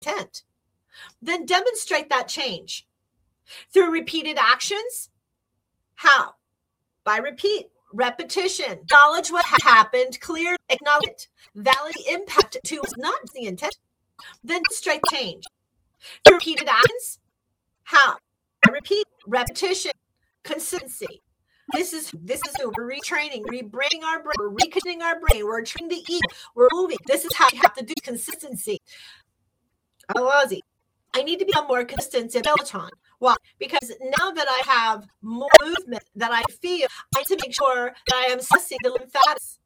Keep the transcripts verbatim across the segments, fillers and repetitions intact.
intent. Then demonstrate that change through repeated actions. How? By repeat, repetition, knowledge what happened, clear, acknowledge it, valid impact to not the intent. Then demonstrate change through repeated actions. How? By repeat, repetition, consistency. This is this is who we're retraining, rebranding our brain, we're reconditioning our brain, we're training the ego, we're moving. This is how you have to do consistency. Oh, Ozzy, I need to become more consistent in Peloton. Why? Because now that I have more movement that I feel, I need to make sure that I am assessing the lymphatics.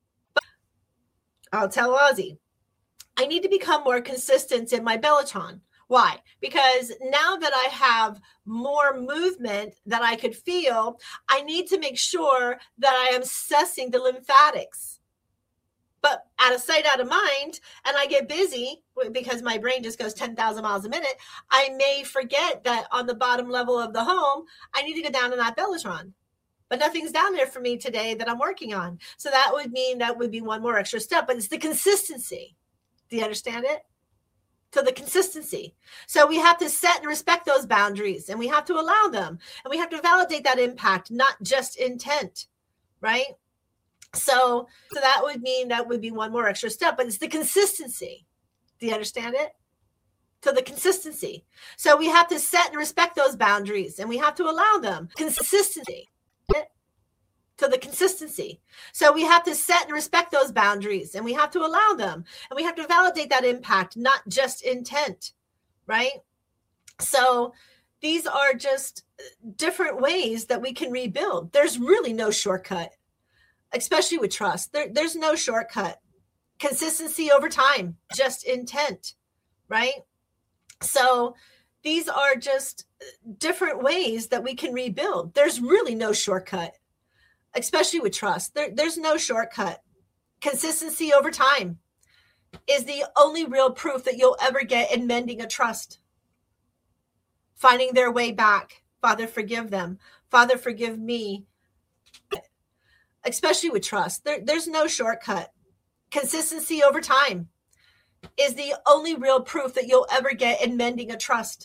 I'll tell Ozzy, I need to become more consistent in my Peloton. Why? Because now that I have more movement that I could feel, I need to make sure that I am assessing the lymphatics. But out of sight, out of mind, and I get busy because my brain just goes ten thousand miles a minute, I may forget that on the bottom level of the home, I need to go down to that Peloton. But nothing's down there for me today that I'm working on. So that would mean that would be one more extra step, but it's the consistency. Do you understand it? So the consistency. So we have to set and respect those boundaries, and we have to allow them, and we have to validate that impact, not just intent, right? So, so that would mean that would be one more extra step, but it's the consistency. Do you understand it? So the consistency. So we have to set and respect those boundaries, and we have to allow them. Consistency. So the consistency. So we have to set and respect those boundaries, and we have to allow them, and we have to validate that impact, not just intent, right? So these are just different ways that we can rebuild. There's really no shortcut, especially with trust. There, there's no shortcut. Consistency over time, just intent, right? So these are just different ways that we can rebuild. There's really no shortcut, especially with trust. There, there's no shortcut. Consistency over time is the only real proof that you'll ever get in mending a trust. Finding their way back. Father, forgive them. Father, forgive me. Especially with trust. There, there's no shortcut. Consistency over time is the only real proof that you'll ever get in mending a trust.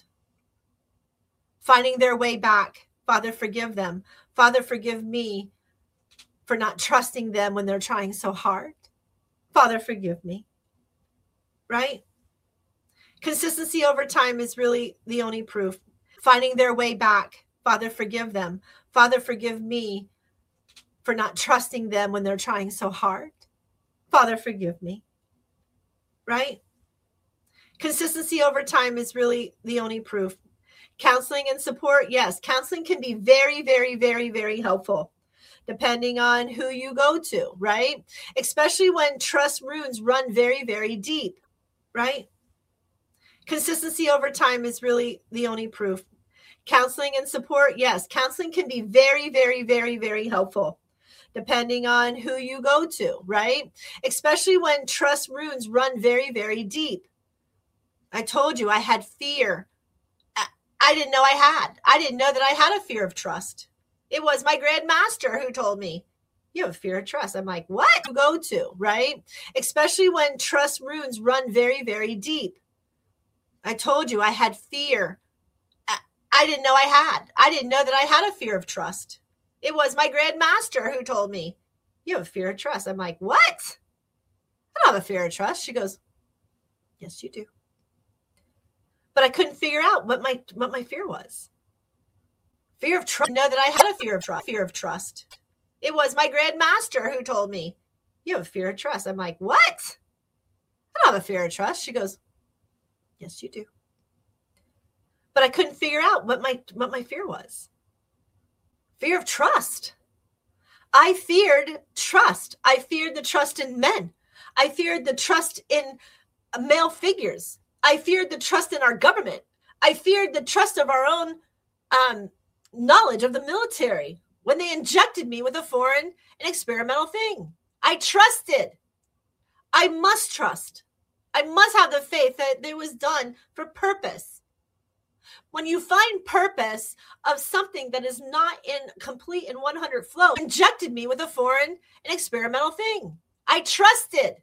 Finding their way back. Father, forgive them. Father, forgive me for not trusting them when they're trying so hard. Father, forgive me. Right? Consistency over time is really the only proof. Finding their way back. Father, forgive them. Father, forgive me for not trusting them when they're trying so hard. Father, forgive me. Right? Consistency over time is really the only proof. Counseling and support. Yes, counseling can be very, very, very, very helpful, depending on who you go to, right? Especially when trust wounds run very, very deep, right? Consistency over time is really the only proof. Counseling and support. Yes, counseling can be very, very, very, very helpful, depending on who you go to, right? Especially when trust wounds run very, very deep. I told you I had fear. I didn't know I had. I didn't know that I had a fear of trust. It was my grandmaster who told me, you have a fear of trust. I'm like, what? You go to, right? Especially when trust wounds run very, very deep. I told you I had fear. I didn't know I had. I didn't know that I had a fear of trust. It was my grandmaster who told me, you have a fear of trust. I'm like, what? I don't have a fear of trust. She goes, yes, you do. But I couldn't figure out what my what my fear was. Fear of trust. I know that I had a fear of trust. Fear of trust. It was my grandmaster who told me, you have a fear of trust. I'm like, what? I don't have a fear of trust. She goes, yes, you do. But I couldn't figure out what my what my fear was. Fear of trust. I feared trust. I feared the trust in men. I feared the trust in male figures. I feared the trust in our government. I feared the trust of our own um, knowledge of the military when they injected me with a foreign and experimental thing. I trusted. I must trust. I must have the faith that it was done for purpose. When you find purpose of something that is not in complete and one hundred flow, injected me with a foreign and experimental thing. I trusted.